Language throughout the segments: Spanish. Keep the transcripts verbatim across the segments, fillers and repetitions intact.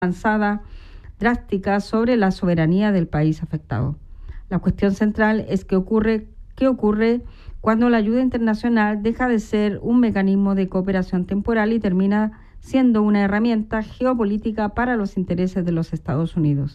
avanzada drástica sobre la soberanía del país afectado. La cuestión central es qué ocurre, qué ocurre cuando la ayuda internacional deja de ser un mecanismo de cooperación temporal y termina siendo una herramienta geopolítica para los intereses de los Estados Unidos.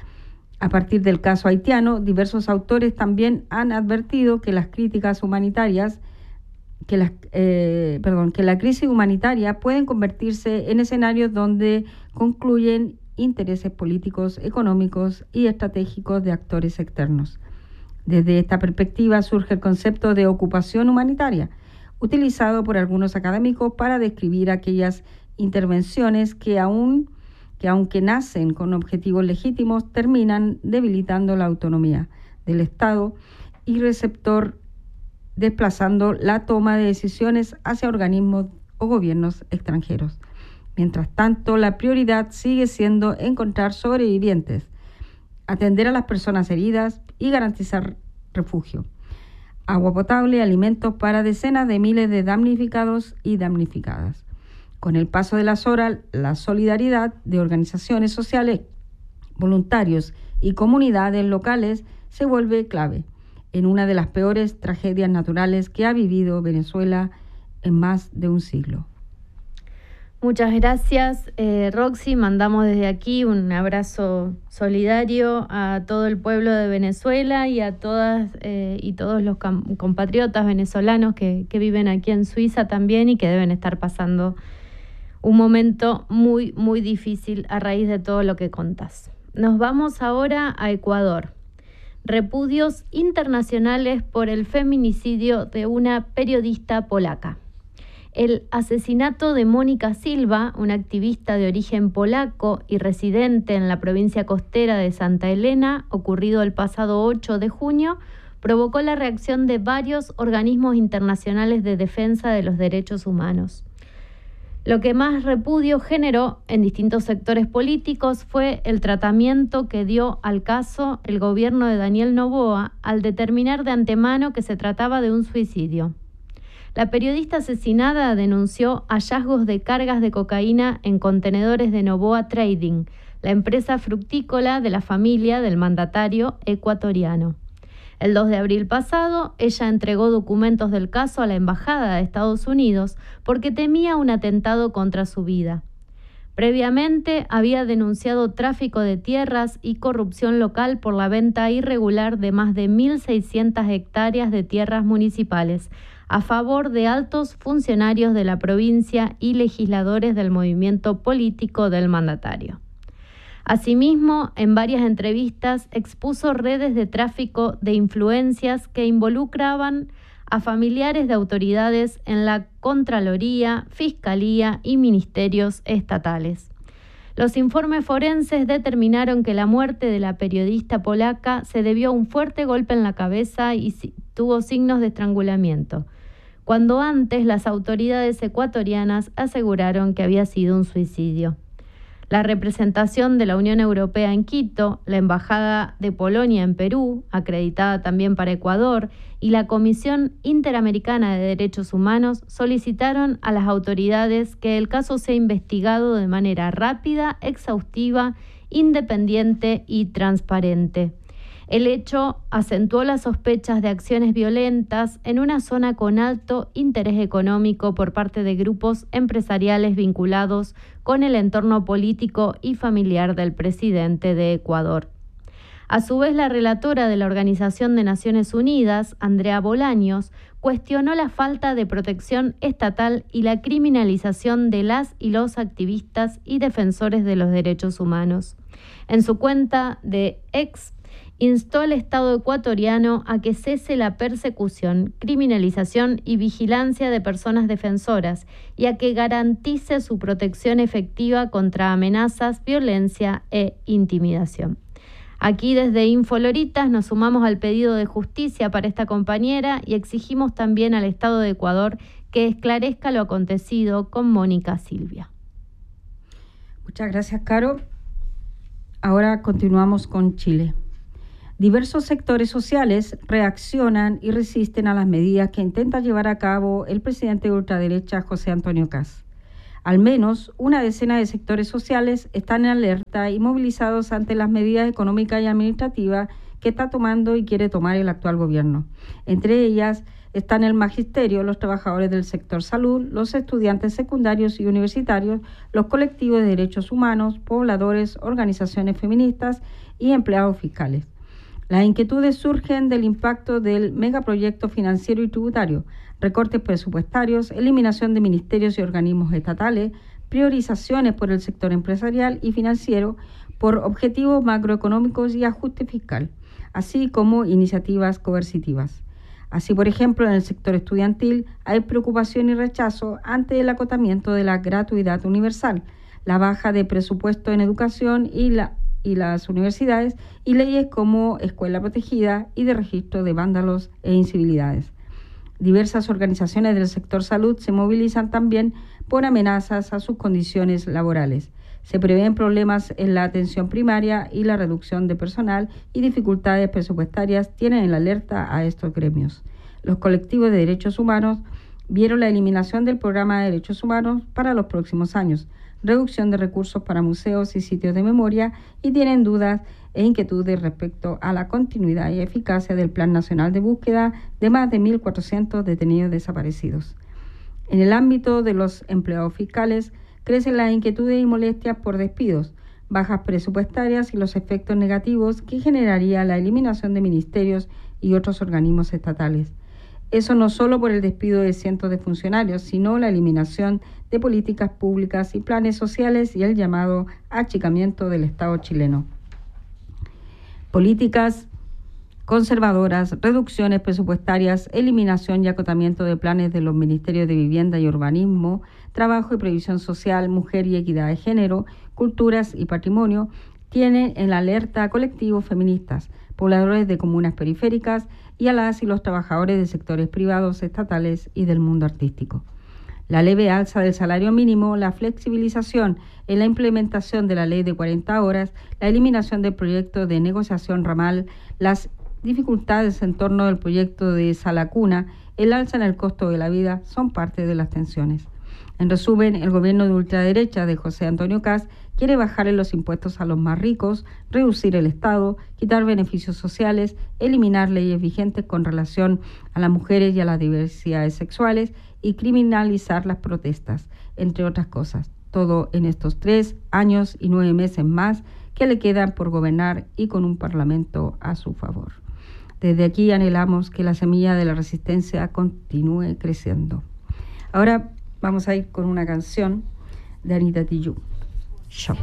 A partir del caso haitiano, diversos autores también han advertido que las críticas humanitarias, que, las, eh, perdón, que la crisis humanitaria pueden convertirse en escenarios donde concluyen intereses políticos, económicos y estratégicos de actores externos. Desde esta perspectiva surge el concepto de ocupación humanitaria, utilizado por algunos académicos para describir aquellas intervenciones que aún que aunque nacen con objetivos legítimos, terminan debilitando la autonomía del Estado y receptor, desplazando la toma de decisiones hacia organismos o gobiernos extranjeros. Mientras tanto, la prioridad sigue siendo encontrar sobrevivientes, atender a las personas heridas y garantizar refugio, agua potable y alimentos para decenas de miles de damnificados y damnificadas. Con el paso de las horas, la solidaridad de organizaciones sociales, voluntarios y comunidades locales se vuelve clave en una de las peores tragedias naturales que ha vivido Venezuela en más de un siglo. Muchas gracias, eh, Roxy. Mandamos desde aquí un abrazo solidario a todo el pueblo de Venezuela y a todas eh, y todos los compatriotas venezolanos que, que viven aquí en Suiza también y que deben estar pasando un momento muy, muy difícil a raíz de todo lo que contás. Nos vamos ahora a Ecuador. Repudios internacionales por el feminicidio de una periodista polaca. El asesinato de Mónica Silva, una activista de origen polaco y residente en la provincia costera de Santa Elena, ocurrido el pasado ocho de junio, provocó la reacción de varios organismos internacionales de defensa de los derechos humanos. Lo que más repudio generó en distintos sectores políticos fue el tratamiento que dio al caso el gobierno de Daniel Noboa al determinar de antemano que se trataba de un suicidio. La periodista asesinada denunció hallazgos de cargas de cocaína en contenedores de Noboa Trading, la empresa fructícola de la familia del mandatario ecuatoriano. El dos de abril pasado, ella entregó documentos del caso a la Embajada de Estados Unidos porque temía un atentado contra su vida. Previamente, había denunciado tráfico de tierras y corrupción local por la venta irregular de más de mil seiscientas hectáreas de tierras municipales a favor de altos funcionarios de la provincia y legisladores del movimiento político del mandatario. Asimismo, en varias entrevistas expuso redes de tráfico de influencias que involucraban a familiares de autoridades en la Contraloría, Fiscalía y ministerios estatales. Los informes forenses determinaron que la muerte de la periodista polaca se debió a un fuerte golpe en la cabeza y tuvo signos de estrangulamiento, cuando antes las autoridades ecuatorianas aseguraron que había sido un suicidio. La representación de la Unión Europea en Quito, la Embajada de Polonia en Perú, acreditada también para Ecuador, y la Comisión Interamericana de Derechos Humanos solicitaron a las autoridades que el caso sea investigado de manera rápida, exhaustiva, independiente y transparente. El hecho acentuó las sospechas de acciones violentas en una zona con alto interés económico por parte de grupos empresariales vinculados con el entorno político y familiar del presidente de Ecuador. A su vez, la relatora de la Organización de Naciones Unidas, Andrea Bolaños, cuestionó la falta de protección estatal y la criminalización de las y los activistas y defensores de los derechos humanos. En su cuenta de X, instó al Estado ecuatoriano a que cese la persecución, criminalización y vigilancia de personas defensoras y a que garantice su protección efectiva contra amenazas, violencia e intimidación. Aquí desde Infoloritas nos sumamos al pedido de justicia para esta compañera y exigimos también al Estado de Ecuador que esclarezca lo acontecido con Mónica Silva. Muchas gracias, Caro. Ahora continuamos con Chile. Diversos sectores sociales reaccionan y resisten a las medidas que intenta llevar a cabo el presidente de ultraderecha José Antonio Kast. Al menos una decena de sectores sociales están en alerta y movilizados ante las medidas económicas y administrativas que está tomando y quiere tomar el actual gobierno. Entre ellas están el magisterio, los trabajadores del sector salud, los estudiantes secundarios y universitarios, los colectivos de derechos humanos, pobladores, organizaciones feministas y empleados fiscales. Las inquietudes surgen del impacto del megaproyecto financiero y tributario, recortes presupuestarios, eliminación de ministerios y organismos estatales, priorizaciones por el sector empresarial y financiero por objetivos macroeconómicos y ajuste fiscal, así como iniciativas coercitivas. Así, por ejemplo, en el sector estudiantil hay preocupación y rechazo ante el acotamiento de la gratuidad universal, la baja de presupuesto en educación y la y las universidades, y leyes como escuela protegida y de registro de vándalos e incivilidades. Diversas organizaciones del sector salud se movilizan también por amenazas a sus condiciones laborales. Se prevén problemas en la atención primaria y la reducción de personal y dificultades presupuestarias tienen en la alerta a estos gremios. Los colectivos de derechos humanos vieron la eliminación del programa de derechos humanos para los próximos años, reducción de recursos para museos y sitios de memoria y tienen dudas e inquietudes respecto a la continuidad y eficacia del Plan Nacional de Búsqueda de más de mil cuatrocientos detenidos desaparecidos. En el ámbito de los empleados fiscales, crecen las inquietudes y molestias por despidos, bajas presupuestarias y los efectos negativos que generaría la eliminación de ministerios y otros organismos estatales. Eso no solo por el despido de cientos de funcionarios, sino la eliminación de políticas públicas y planes sociales y el llamado achicamiento del Estado chileno. Políticas conservadoras, reducciones presupuestarias, eliminación y acotamiento de planes de los Ministerios de Vivienda y Urbanismo, Trabajo y Previsión Social, Mujer y Equidad de Género, Culturas y Patrimonio, tienen en la alerta a colectivos feministas, pobladores de comunas periféricas y a las y los trabajadores de sectores privados, estatales y del mundo artístico. La leve alza del salario mínimo, la flexibilización en la implementación de la ley de cuarenta horas, la eliminación del proyecto de negociación ramal, las dificultades en torno al proyecto de Sala Cuna, el alza en el costo de la vida son parte de las tensiones. En resumen, el gobierno de ultraderecha de José Antonio Kast quiere bajarle los impuestos a los más ricos, reducir el Estado, quitar beneficios sociales, eliminar leyes vigentes con relación a las mujeres y a las diversidades sexuales y criminalizar las protestas, entre otras cosas. Todo en estos tres años y nueve meses más que le quedan por gobernar y con un parlamento a su favor. Desde aquí anhelamos que la semilla de la resistencia continúe creciendo. Ahora vamos a ir con una canción de Anita Tijoux. Chao.